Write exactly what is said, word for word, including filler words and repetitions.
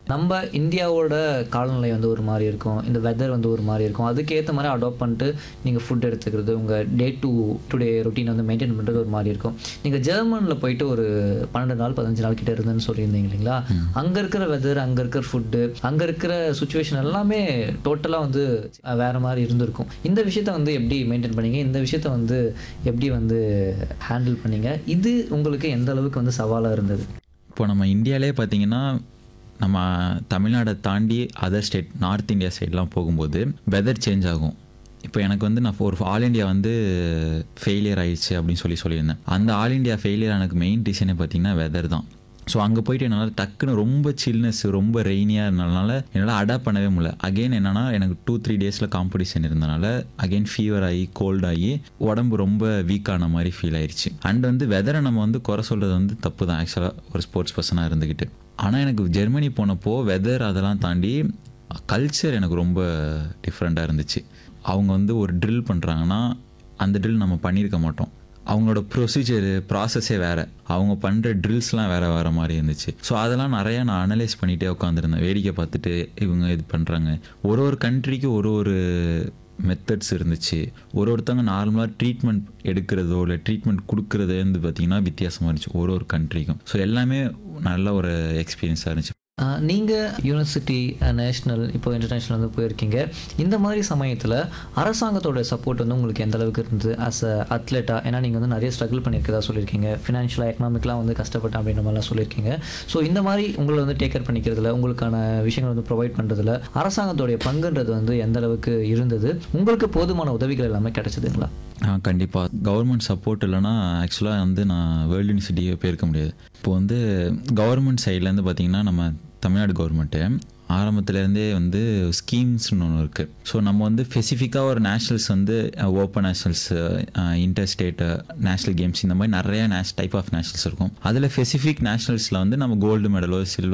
நம்ம இந்தியாவோட காலநிலை வந்து ஒரு மாதிரி இருக்கும், இந்த வெதர் வந்து ஒரு மாதிரி இருக்கும். அதுக்கேற்ற மாதிரி அடாப்ட் பண்ணிட்டு நீங்கள் ஃபுட் எடுத்துக்கிறது, உங்கள் டே டு டுடே ரொட்டீனை வந்து மெயின்டைன் பண்ணுறது ஒரு மாதிரி இருக்கும். நீங்கள் ஜெர்மனில் போயிட்டு ஒரு பன்னெண்டு நாள் பதினஞ்சு நாள் கிட்ட இருந்தேன்னு சொல்லியிருந்தீங்க இல்லைங்களா? அங்கே இருக்கிற வெதர், அங்கே இருக்கிற ஃபுட்டு, அங்கே இருக்கிற சுச்சுவேஷன் எல்லாமே டோட்டலாக வந்து வேறு மாதிரி இருந்திருக்கும். இந்த விஷயத்த வந்து எப்படி மெயின்டைன் பண்ணீங்க? இந்த விஷயத்த வந்து எப்படி வந்து ஹேண்டில் பண்ணீங்க? இது உங்களுக்கு எந்த அளவுக்கு வந்து சவாலாக இருந்தது? இப்போ நம்ம இந்தியாவிலே பார்த்தீங்கன்னா, நம்ம தமிழ்நாடை தாண்டி அதர் ஸ்டேட், நார்த் இந்தியா சைட்லாம் போகும்போது வெதர் சேஞ்ச் ஆகும். இப்போ எனக்கு வந்து நான் ஒரு ஆல் இண்டியா வந்து ஃபெயிலியர் ஆயிடுச்சு அப்படின்னு சொல்லி சொல்லியிருந்தேன். அந்த ஆல் இண்டியா ஃபெயிலியர் எனக்கு மெயின் ரீசனே பார்த்தீங்கன்னா வெதர் தான். ஸோ அங்கே போயிட்டு என்னால் டக்குன்னு ரொம்ப சில்னஸ், ரொம்ப ரெய்னியாக இருந்ததுனால என்னால் அடாப்ட் பண்ணவே முடியல. அகெயின் என்னென்னா, எனக்கு டூ த்ரீ டேஸில் காம்படிஷன் இருந்தனால அகெயின் ஃபீவர் ஆகி கோல்ட் ஆகி உடம்பு ரொம்ப வீக்கான மாதிரி ஃபீல் ஆயிடுச்சு. அண்ட் வந்து வெதரை நம்ம வந்து குறை சொல்கிறது வந்து தப்பு தான் ஆக்சுவலாக ஒரு ஸ்போர்ட்ஸ் பர்சனாக இருந்துக்கிட்டு. ஆனால் எனக்கு ஜெர்மனி போனப்போ வெதர் அதெல்லாம் தாண்டி கல்ச்சர் எனக்கு ரொம்ப டிஃப்ரெண்ட்டாக இருந்துச்சு. அவங்க வந்து ஒரு ட்ரில் பண்ணுறாங்கன்னா அந்த ட்ரில் நம்ம பண்ணியிருக்க மாட்டோம். அவங்களோட ப்ரொசீஜரு, ப்ராசஸே வேறு, அவங்க பண்ணுற ட்ரில்ஸ்லாம் வேறு வேறு மாதிரி இருந்துச்சு. ஸோ அதெல்லாம் நிறையா நான் அனலைஸ் பண்ணிகிட்டே உட்காந்துருந்தேன், வேடிக்கை பார்த்துட்டு இவங்க இது பண்ணுறாங்க. ஒரு ஒரு கண்ட்ரிக்கு ஒரு ஒரு மெத்தட்ஸ் இருந்துச்சு. ஒரு ஒருத்தவங்க நார்மலாக ட்ரீட்மெண்ட் எடுக்கிறதோ இல்லை ட்ரீட்மெண்ட் கொடுக்குறதே வந்து பார்த்திங்கன்னா வித்தியாசமாக இருந்துச்சு ஒரு ஒரு கண்ட்ரிக்கும். ஸோ எல்லாமே நல்ல ஒரு எக்ஸ்பீரியன்ஸாக இருந்துச்சு. நீங்கள் யூனிவர்சிட்டி, நேஷ்னல், இப்போ இன்டர்நேஷ்னல் வந்து போயிருக்கீங்க. இந்த மாதிரி சமயத்தில் அரசாங்கத்தோட சப்போர்ட் வந்து உங்களுக்கு எந்த அளவுக்கு இருந்தது ஆஸ் அ அத்லெட்டாக? ஏன்னா நீங்கள் வந்து நிறைய ஸ்ட்ரகிள் பண்ணியிருக்கதா சொல்லியிருக்கீங்க, ஃபினான்ஷியலாக எக்கனாமிக்கலாக வந்து கஷ்டப்பட்டேன் அப்படின்ற மாதிரிலாம் சொல்லியிருக்கீங்க. ஸோ இந்த மாதிரி உங்களை வந்து டேக் கேர் பண்ணிக்கிறதுல, உங்களுக்கான விஷயங்கள் வந்து ப்ரொவைட் பண்ணுறதுல அரசாங்கத்தோடைய பங்குன்றது வந்து எந்த அளவுக்கு இருந்தது? உங்களுக்கு போதுமான உதவிகள் எல்லாமே கிடைச்சதுங்களா? ஆ கண்டிப்பாக. கவர்மெண்ட் சப்போர்ட் இல்லைனா ஆக்சுவலாக வந்து நான் வேர்ல்டு யூனிவர்சிட்டியே போயிருக்க முடியாது. இப்போ வந்து கவர்மெண்ட் சைட்லேருந்து பார்த்திங்கன்னா, நம்ம தமிழ்நாடு கவர்மெண்ட்டு ஆரம்பத்துலேருந்தே வந்து ஸ்கீம்ஸ்னு ஒன்று இருக்குது. ஸோ நம்ம வந்து ஸ்பெசிஃபிக்காக ஒரு நேஷ்னல்ஸ் வந்து open nationals, inter state national games, இந்த மாதிரி நிறையா நேஷ் டைப் ஆஃப் நேஷ்னல்ஸ் இருக்கும். அதில் ஸ்பெசிஃபிக் நேஷ்னல்ஸில் வந்து நம்ம கோல்டு மெடலோ சில்வர்